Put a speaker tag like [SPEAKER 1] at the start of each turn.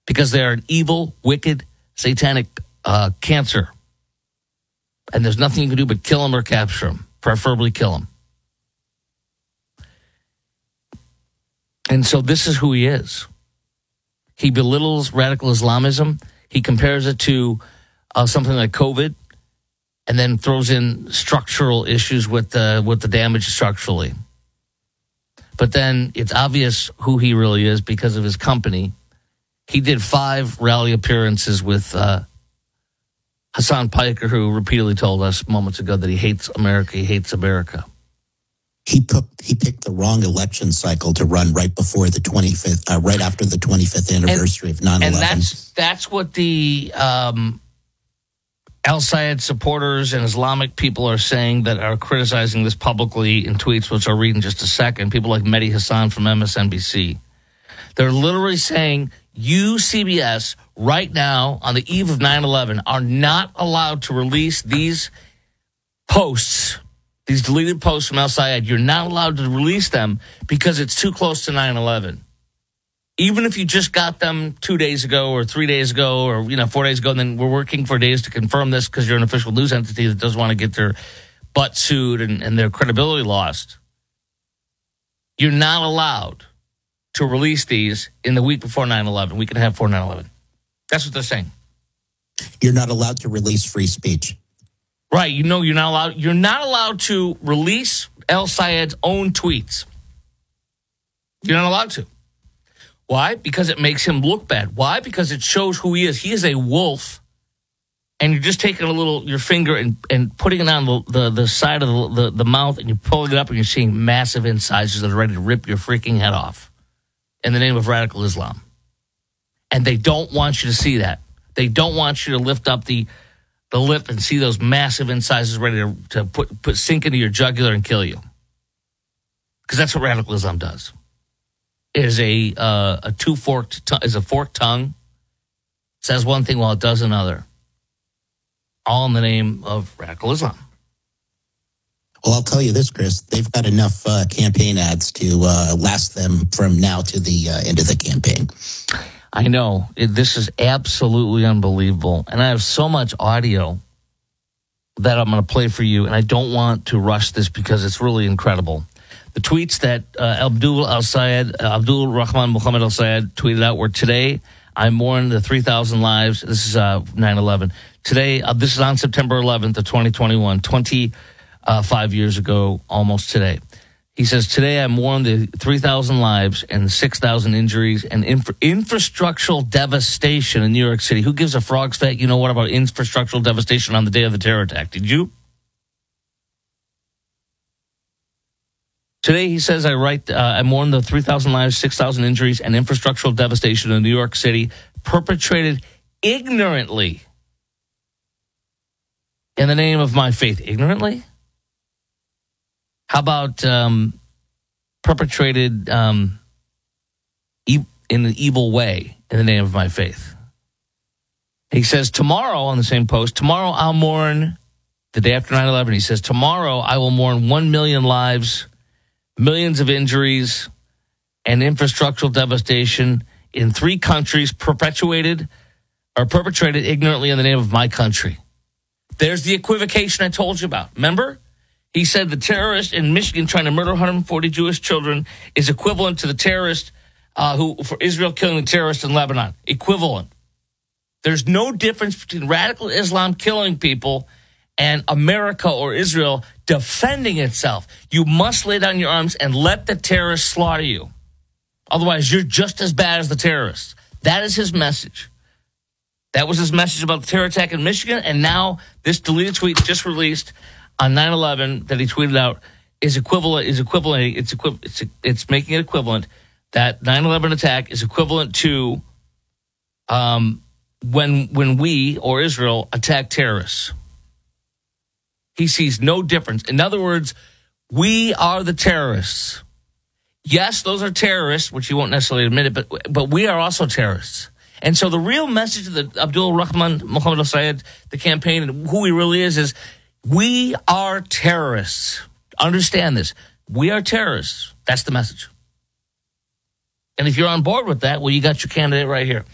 [SPEAKER 1] because they're an evil, wicked, satanic cancer. And there's nothing you can do but kill them or capture them, preferably kill them. And so this is who he is. He belittles radical Islamism. He compares it to something like COVID, and then throws in structural issues with the damage structurally. But then it's obvious who he really is because of his company. He did 5 rally appearances with Hassan Piker, who repeatedly told us moments ago that he hates America. He hates America.
[SPEAKER 2] He picked the wrong election cycle to run right before the 25th, right after the 25th anniversary of 9/11.
[SPEAKER 1] And that's what the al-Sayed supporters and Islamic people are saying that are criticizing this publicly in tweets, which I'll read in just a second. People like Mehdi Hassan from MSNBC. They're literally saying, you, CBS, right now, on the eve of 9/11, are not allowed to release these posts, these deleted posts from al-Sayed. You're not allowed to release them because it's too close to 9/11. Even if you just got them 2 days ago or 3 days ago or 4 days ago, and then we're working for days to confirm this because you're an official news entity that doesn't want to get their butt sued and their credibility lost. You're not allowed to release these in the week before 9/11, week and a half before 9/11. That's what they're saying.
[SPEAKER 2] You're not allowed to release free speech.
[SPEAKER 1] Right. You're not allowed. You're not allowed to release al-Sayed's own tweets. You're not allowed to. Why? Because it makes him look bad. Why? Because it shows who he is. He is a wolf, and you're just taking your finger and putting it on the side of the mouth, and you're pulling it up, and you're seeing massive incisors that are ready to rip your freaking head off in the name of radical Islam. And they don't want you to see that. They don't want you to lift up the lip and see those massive incisors ready to put sink into your jugular and kill you. Because that's what radical Islam does. It is a forked tongue. It says one thing while it does another. All in the name of radical Islam.
[SPEAKER 2] Well, I'll tell you this, Chris. They've got enough campaign ads to last them from now to the end of the campaign.
[SPEAKER 1] I know. This is absolutely unbelievable. And I have so much audio that I'm going to play for you, and I don't want to rush this because it's really incredible. The tweets that Abdul Rahman Muhammad al-Sayed tweeted out were, today, I mourn the 3,000 lives. This is 9/11. Today, this is on September 11th of 2021, 25 years ago, almost today. He says, today I mourn the 3,000 lives and 6,000 injuries and infrastructural devastation in New York City. Who gives a frog's fat? You know what about infrastructural devastation on the day of the terror attack? Did you? Today, he says, I mourn the 3,000 lives, 6,000 injuries, and infrastructural devastation in New York City perpetrated ignorantly in the name of my faith. Ignorantly? How about perpetrated in an evil way in the name of my faith? He says, tomorrow, on the same post, tomorrow I'll mourn, the day after 9/11, he says, tomorrow I will mourn 1 million lives, millions of injuries, and infrastructural devastation in 3 countries perpetrated ignorantly in the name of my country. There's the equivocation I told you about. Remember? He said the terrorist in Michigan trying to murder 140 Jewish children is equivalent to the terrorist for Israel killing the terrorist in Lebanon. Equivalent. There's no difference between radical Islam killing people and America or Israel defending itself. You must lay down your arms and let the terrorists slaughter you. Otherwise, you're just as bad as the terrorists. That is his message. That was his message about the terror attack in Michigan, and now this deleted tweet just released on 9/11 that he tweeted out is equivalent. It's making it equivalent. That 9/11 attack is equivalent to when we or Israel attack terrorists. He sees no difference. In other words, we are the terrorists. Yes, those are terrorists, which you won't necessarily admit it, but we are also terrorists. And so the real message of the Abdul Rahman Muhammad al-Sayed, the campaign, and who he really is we are terrorists. Understand this. We are terrorists. That's the message. And if you're on board with that, well, you got your candidate right here.